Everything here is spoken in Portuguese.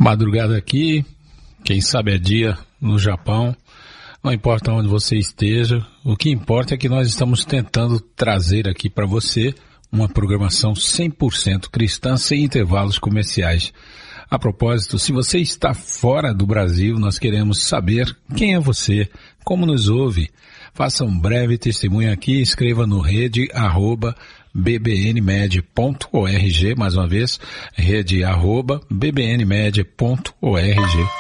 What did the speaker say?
Madrugada aqui, quem sabe é dia no Japão, não importa onde você esteja, o que importa é que nós estamos tentando trazer aqui para você uma programação 100% cristã sem intervalos comerciais. A propósito, se você está fora do Brasil, nós queremos saber quem é você, como nos ouve. Faça um breve testemunho aqui, escreva no rede@bbnmed.org, mais uma vez, rede@bbnmed.org.